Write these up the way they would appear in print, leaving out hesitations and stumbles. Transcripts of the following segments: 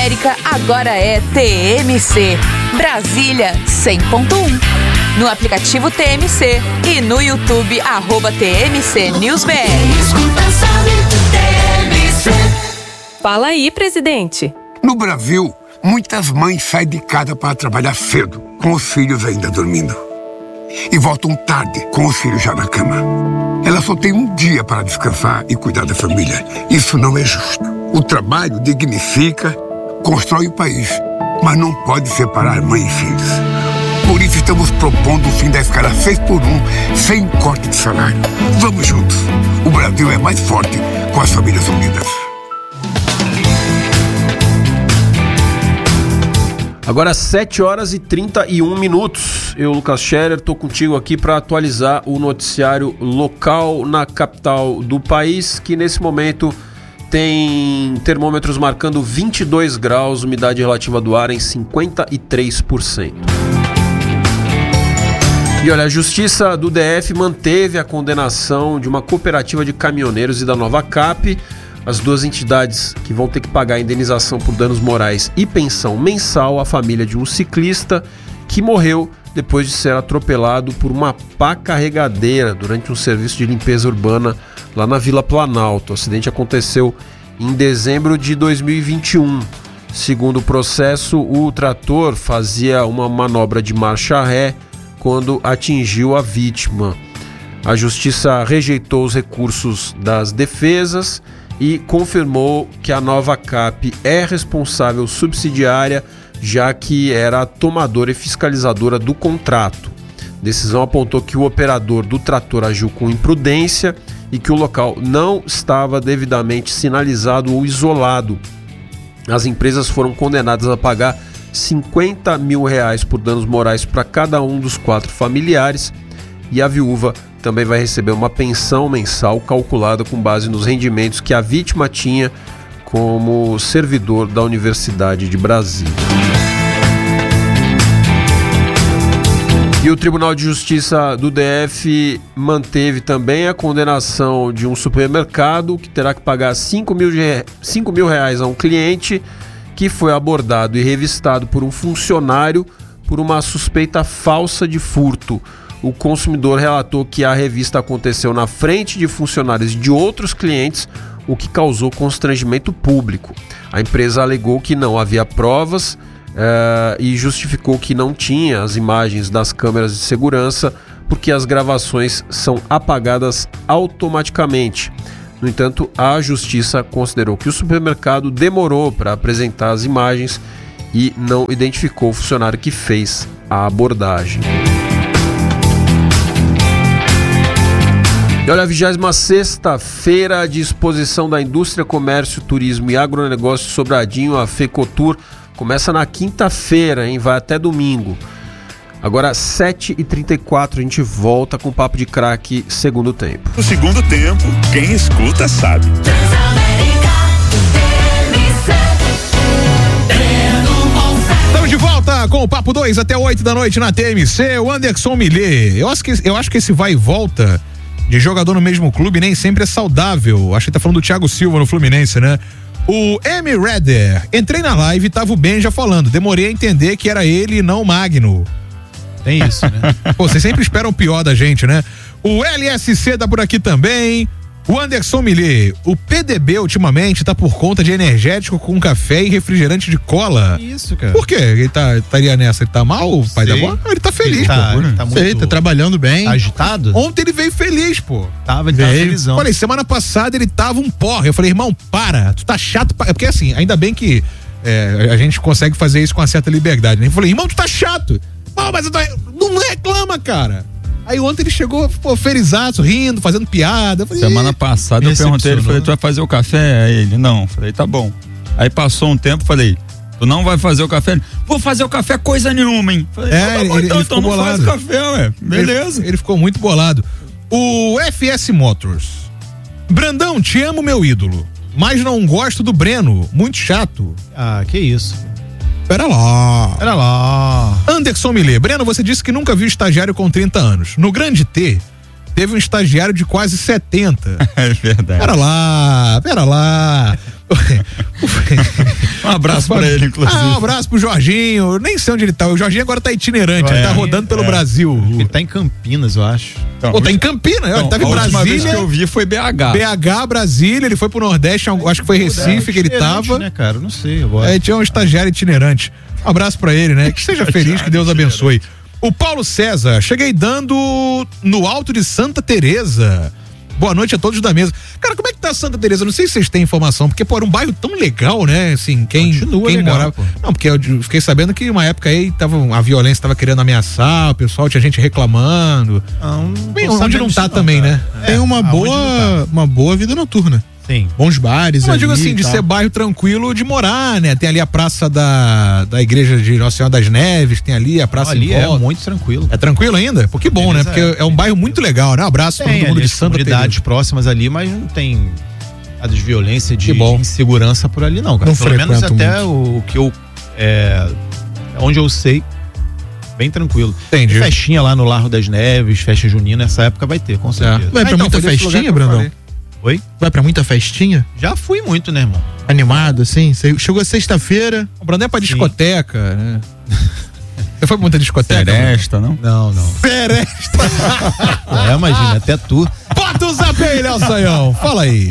Transamérica agora é TMC. Brasília 100.1. No aplicativo TMC e no YouTube @TMC News BR. Fala aí, presidente. No Brasil, muitas mães saem de casa para trabalhar cedo, com os filhos ainda dormindo. E voltam tarde, com os filhos já na cama. Elas só têm um dia para descansar e cuidar da família. Isso não é justo. O trabalho dignifica, constrói o país, mas não pode separar mãe e filhos. Por isso estamos propondo o fim da escala 6x1, sem corte de salário. Vamos juntos. O Brasil é mais forte com as famílias unidas. Agora 7h31. Eu, Lucas Scherer, estou contigo aqui para atualizar o noticiário local na capital do país, que nesse momento tem termômetros marcando 22 graus, umidade relativa do ar em 53%. E olha, a Justiça do DF manteve a condenação de uma cooperativa de caminhoneiros e da Nova Cap, as duas entidades que vão ter que pagar a indenização por danos morais e pensão mensal à família de um ciclista que morreu depois de ser atropelado por uma pá carregadeira durante um serviço de limpeza urbana lá na Vila Planalto. O acidente aconteceu em dezembro de 2021. Segundo o processo, o trator fazia uma manobra de marcha ré quando atingiu a vítima. A Justiça rejeitou os recursos das defesas e confirmou que a Nova Cap é responsável subsidiária, já que era a tomadora e fiscalizadora do contrato. A decisão apontou que o operador do trator agiu com imprudência e que o local não estava devidamente sinalizado ou isolado. As empresas foram condenadas a pagar R$50 mil por danos morais para cada um dos 4 familiares, e a viúva também vai receber uma pensão mensal calculada com base nos rendimentos que a vítima tinha como servidor da Universidade de Brasília. E o Tribunal de Justiça do DF manteve também a condenação de um supermercado que terá que pagar R$5 mil a um cliente que foi abordado e revistado por um funcionário por uma suspeita falsa de furto. O consumidor relatou que a revista aconteceu na frente de funcionários de outros clientes, o que causou constrangimento público. A empresa alegou que não havia provas e justificou que não tinha as imagens das câmeras de segurança porque as gravações são apagadas automaticamente. No entanto, a Justiça considerou que o supermercado demorou para apresentar as imagens e não identificou o funcionário que fez a abordagem. E olha, a 26ª Feira de Exposição da Indústria, Comércio, Turismo e Agronegócio Sobradinho, a FECOTUR, começa na quinta-feira, hein? Vai até domingo. Agora, 7h34, a gente volta com o Papo de Craque segundo tempo. No segundo tempo, quem escuta sabe. Estamos de volta com o Papo 2 até 8 da noite na TMC. O Anderson Millet. Eu acho que esse vai e volta de jogador no mesmo clube nem sempre é saudável. Acho que tá falando do Thiago Silva no Fluminense, né? O M. Redder. Entrei na live e tava o Benja falando. Demorei a entender que era ele e não o Magno. Tem isso, né? Pô, vocês sempre esperam o pior da gente, né? O LSC tá por aqui também. O Anderson Millet. O PDB ultimamente tá por conta de energético com café e refrigerante de cola. Isso, cara. Por quê? Ele estaria nessa? Ele tá mal, o pai da bola? Ele tá feliz, pô. Ele tá muito tá trabalhando bem. agitado. Ontem ele veio feliz, pô. Ele tava felizão. Olha, semana passada ele tava um porra. Eu falei, irmão, para. Tu tá chato. Porque assim, ainda bem que a gente consegue fazer isso com uma certa liberdade, né? Eu falei, irmão, tu tá chato. Não, mas eu tô... não reclama, cara. Aí ontem ele chegou, pô, felizaço, rindo, fazendo piada. Falei, semana passada eu perguntei, ele falei, tu vai fazer o café? Aí ele, não. Falei, tá bom. Aí passou um tempo, falei, tu não vai fazer o café? Vou fazer o café coisa nenhuma, hein? Falei, ele ficou não bolado. faz café, ué. Beleza. Ele ficou muito bolado. O FS Motors. Brandão, te amo, meu ídolo, mas não gosto do Breno, muito chato. Ah, que isso. Pera lá. Anderson Millet. Breno, você disse que nunca viu estagiário com 30 anos. No Grande T, teve um estagiário de quase 70. É verdade. Pera lá. Um abraço pra ele, inclusive. Um abraço pro Jorginho. Eu nem sei onde ele tá. O Jorginho agora tá itinerante, ele tá rodando pelo Brasil. Ele tá em Campinas, eu acho. Pô, tá em Campinas, ele tava em Brasília. A última vez que eu vi foi BH. BH, Brasília, ele foi pro Nordeste, acho que foi Recife que ele tava. Né, cara? Não sei agora. Tinha um estagiário itinerante. Um abraço pra ele, né? Que seja feliz, que Deus abençoe. O Paulo César, cheguei dando no Alto de Santa Teresa. Boa noite a todos da mesa. Cara, como é que tá Santa Teresa? Não sei se vocês têm informação, porque, pô, era um bairro tão legal, né? Assim, quem legal, morava. Pô. Não, porque eu fiquei sabendo que uma época aí a violência tava querendo ameaçar, o pessoal tinha gente reclamando. Onde não tá também, cara, né? Tem uma boa vida noturna. Sim. Bons bares. Mas digo assim, de ser bairro tranquilo de morar, né? Tem ali a praça da igreja de Nossa Senhora das Neves, tem ali a praça ali muito tranquilo. É tranquilo ainda? Pô, que bom, né? Porque é um bairro muito legal, né? Um abraço pra todo mundo de Santa Teresa. Comunidades próximas ali, mas não tem a de violência, de insegurança por ali não, cara. Não Pelo menos até o que eu onde eu sei, bem tranquilo. Entendi. Festinha lá no Largo das Neves, festa junina, essa época vai ter, com certeza. Vai pra muita festinha, Brandão? Oi? Vai pra muita festinha? Já fui muito, né, irmão? Animado, assim? Você chegou sexta-feira. O Brandão é pra discoteca, né? Você foi pra muita discoteca? Seresta, não? Não. Seresta! Imagina, até tu. Bota o zap aí, Nelson. Fala aí.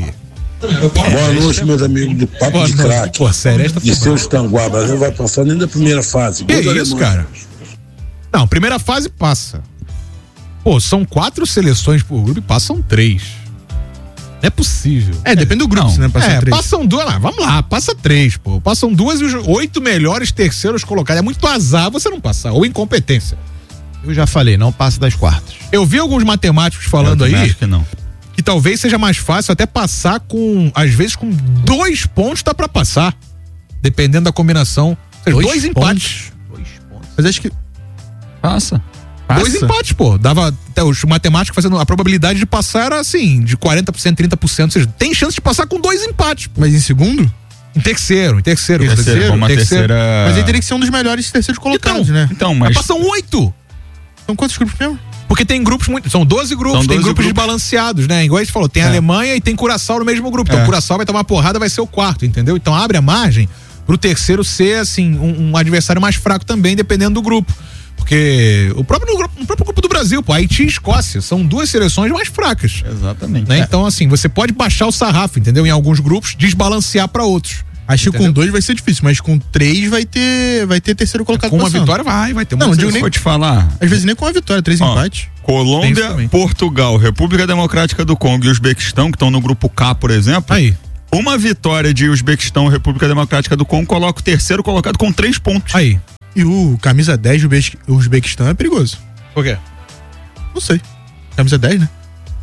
Boa noite, meus amigos do Papo de Craque. Pô, Seresta de seus Tanguá. O Brasil vai passar nem da primeira fase. Que isso, cara? Não, primeira fase passa. Pô, são 4 seleções por grupo e passam 3. Não é possível. Depende do grupo, né? Passam 2, vamos lá, passa 3, pô. Passam 2 e os 8 melhores terceiros colocados. É muito azar você não passar, ou incompetência. Eu já falei, não passa das quartas. Eu vi alguns matemáticos falando aí acho que não. Que talvez seja mais fácil até passar às vezes com 2 pontos dá pra passar. Dependendo da combinação. 2 empates. 2 pontos. Mas acho que passa. 2 empates, pô. Dava até os matemáticos fazendo a probabilidade de passar era assim, de 40%, 30%. Ou seja, tem chance de passar com 2 empates. Mas em segundo? Em terceiro. Terceira. Mas aí teria que ser um dos melhores terceiros colocados, né? Então, mas passam 8. São quantos grupos mesmo? Porque tem grupos são 12 grupos, tem grupos desbalanceados, né? Igual a gente falou, tem a Alemanha e tem Curaçao no mesmo grupo. Então o Curaçao vai tomar uma porrada, vai ser o 4º, entendeu? Então abre a margem pro terceiro ser, assim, um adversário mais fraco também, dependendo do grupo. Porque o próprio grupo do Brasil, pô, Haiti e Escócia, são 2 seleções mais fracas. Exatamente. Né? Então, assim, você pode baixar o sarrafo, entendeu? Em alguns grupos, desbalancear pra outros. Acho que com 2 vai ser difícil, mas com 3 vai ter terceiro colocado. Com uma vitória vai ter uma. Não, eu nem vou te falar. Às vezes nem com a vitória, 3 empates. Colômbia, Portugal, República Democrática do Congo e Uzbequistão, que estão no grupo K, por exemplo. Aí. Uma vitória de Uzbequistão, República Democrática do Congo, coloca o terceiro colocado com 3 pontos. Aí. E o camisa 10 do Uzbequistão é perigoso. Por quê? Não sei. Camisa 10, né?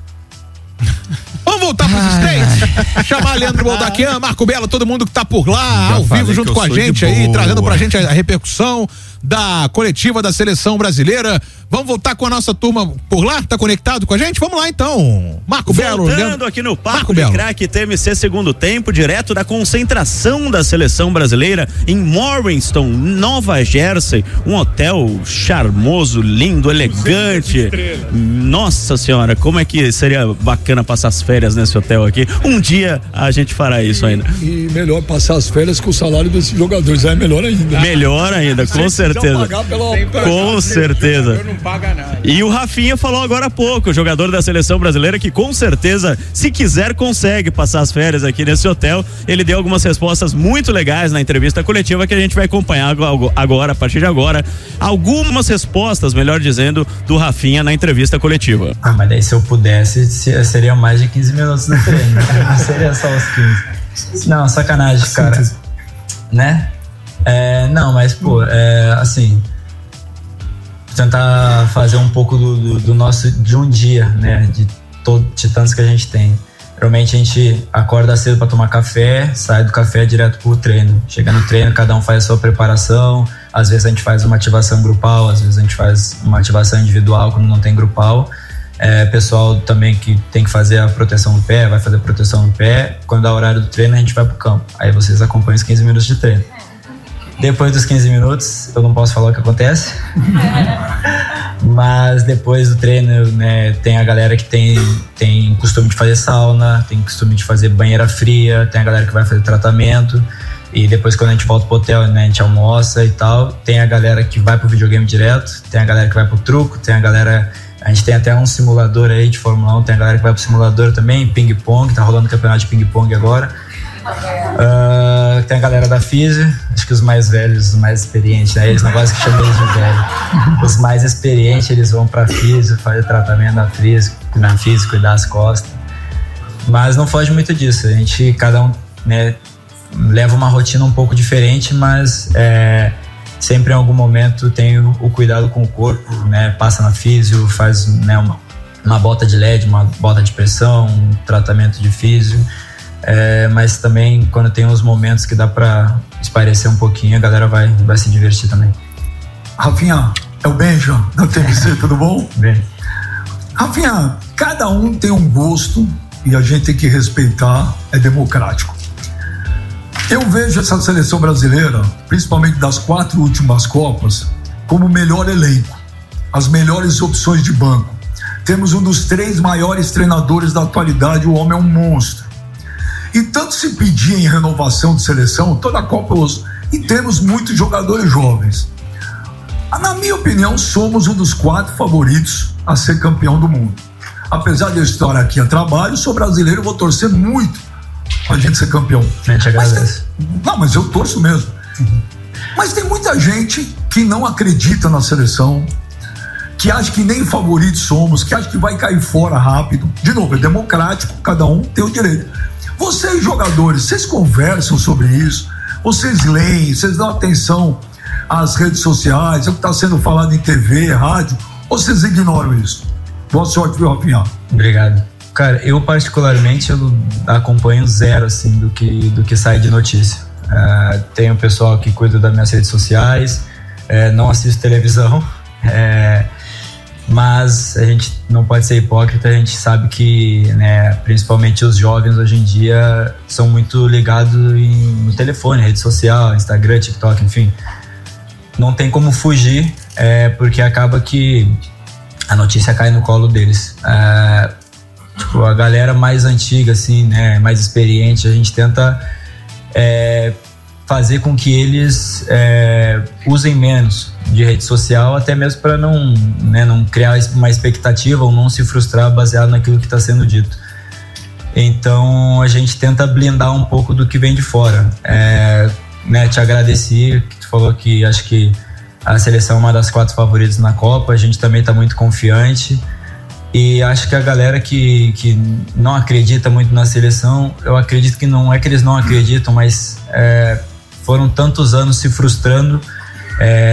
Vamos voltar pros States. Chamar Leandro Boldaquian, Marco Belo, todo mundo que tá por lá, ao vivo junto com a gente aí, trazendo pra gente a repercussão da coletiva da seleção brasileira. Vamos voltar com a nossa turma por lá? Tá conectado com a gente? Vamos lá então. Marco Belo. Voltando aqui no Papo de Craque TMC segundo tempo, direto da concentração da seleção brasileira em Morriston, Nova Jersey, um hotel charmoso, lindo, elegante. Nossa senhora, como é que seria bacana passar as férias nesse hotel aqui? Um dia a gente fará isso ainda. E melhor passar as férias com o salário desses jogadores, é melhor ainda. Melhor ainda, com certeza. Com certeza. Não paga nada. E o Rafinha falou agora há pouco, o jogador da seleção brasileira, que com certeza, se quiser, consegue passar as férias aqui nesse hotel. Ele deu algumas respostas muito legais na entrevista coletiva que a gente vai acompanhar agora, a partir de agora. Algumas respostas, melhor dizendo, do Rafinha na entrevista coletiva. Mas daí se eu pudesse, seria mais de 15 minutos no treino. Não seria só os 15. Não, sacanagem, cara. Né? Não, mas pô, assim, tentar fazer um pouco do nosso, de um dia, né, de tantos que a gente tem. Realmente a gente acorda cedo para tomar café, sai do café direto pro treino. Chega no treino, cada um faz a sua preparação. Às vezes a gente faz uma ativação grupal, às vezes a gente faz uma ativação individual quando não tem grupal. Pessoal também que tem que fazer a proteção no pé, vai fazer a proteção no pé. Quando dá o horário do treino, a gente vai pro campo. Aí vocês acompanham os 15 minutos de treino. Depois dos 15 minutos, eu não posso falar o que acontece. Mas depois do treino, né, tem a galera que tem costume de fazer sauna, tem costume de fazer banheira fria, tem a galera que vai fazer tratamento. E depois, quando a gente volta pro hotel, né, a gente almoça e tal. Tem a galera que vai pro videogame direto, tem a galera que vai pro truco, tem a galera... A gente tem até um simulador aí de Fórmula 1, tem a galera que vai pro simulador também, ping-pong, tá rolando campeonato de ping-pong agora. Tem a galera da Físio, acho que os mais velhos, os mais experientes, né? Eles não gostam que chamem eles de velho. Os mais experientes, eles vão pra Físio, fazer tratamento na Físio, cuidar das costas. Mas não foge muito disso, a gente, cada um, né, leva uma rotina um pouco diferente, mas sempre em algum momento tem o cuidado com o corpo, né? Passa na Físio, faz, né, uma bota de LED, uma bota de pressão, um tratamento de Físio. Mas também quando tem uns momentos que dá pra espairecer um pouquinho, a galera vai se divertir também. Rafinha, é o Benja da TMC, tudo bom? Bem. Rafinha, cada um tem um gosto e a gente tem que respeitar, é democrático. Eu vejo essa seleção brasileira, principalmente das 4 últimas Copas, como o melhor elenco, as melhores opções de banco. Temos um dos 3 maiores treinadores da atualidade, o homem é um monstro. E tanto se pedia em renovação de seleção, toda a Copa, e temos muitos jogadores jovens. Na minha opinião, somos um dos 4 favoritos a ser campeão do mundo. Apesar de eu estar aqui a trabalho, sou brasileiro, vou torcer muito pra gente ser campeão. Mas eu torço mesmo. Mas tem muita gente que não acredita na seleção, que acha que nem favoritos somos, que acha que vai cair fora rápido. De novo, é democrático, cada um tem o direito. Vocês, jogadores, vocês conversam sobre isso? Vocês leem? Vocês dão atenção às redes sociais? É o que está sendo falado em TV, rádio? Ou vocês ignoram isso? Boa sorte, viu, Rafinha? Obrigado. Cara, eu particularmente eu acompanho zero, assim, do que sai de notícia. Tem o pessoal que cuida das minhas redes sociais, não assisto televisão, mas a gente não pode ser hipócrita, a gente sabe que, né, principalmente os jovens hoje em dia são muito ligados no telefone, rede social, Instagram, TikTok, enfim. Não tem como fugir, porque acaba que a notícia cai no colo deles. Tipo, a galera mais antiga, assim, né, mais experiente, a gente tenta fazer com que eles usem menos de rede social, até mesmo para não criar uma expectativa ou não se frustrar baseado naquilo que está sendo dito. Então a gente tenta blindar um pouco do que vem de fora. Né, te agradeci, que tu falou que acho que a seleção é uma das 4 favoritas na Copa, a gente também está muito confiante. E acho que a galera que não acredita muito na seleção, eu acredito que não é que eles não acreditam, mas foram tantos anos se frustrando